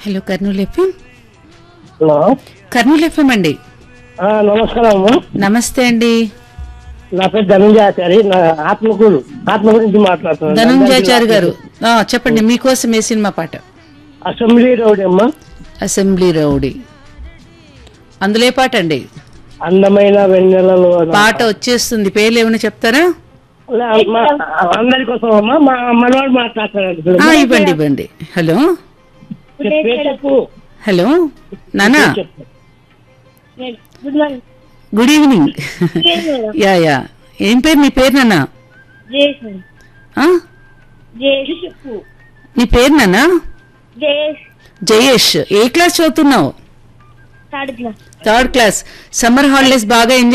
Hello Kurnool FM. Hello, Kurnool FM అండి. నమస్కారం అమ్మా. నమస్తే అండి. నా పేరు ధనంజయాచారి. నా ఆత్మ గురించి మాట్లాడుతున్నాను. ధనంజయాచారి గారు చెప్పండి, మీకోసం ఏ సినిమా పాట? అసెంబ్లీ రౌడీ అమ్మా. Assembly rowdy. అందులో ఏ పాట అండి? అందమైన వెన్నెలలో పాట వచ్చేస్తుంది, పేర్లు ఏమైనా చెప్తారా? అందరి కోసం అమ్మా. మా మనవాడు మాట్లాడుతున్నాడు. ఇవ్వండి ఇవ్వండి. హలో చెప్పు. హలో నానా, చెప్పు. Good evening. యా యా, ఏం పేరు నీ పేరు నాన్న? నీ పేరు నాన్న? జయేష్. ఏ క్లాస్ చదువుతున్నావు? Third class. సమ్మర్ హాలిడేస్ బాగా ఎంజాయ్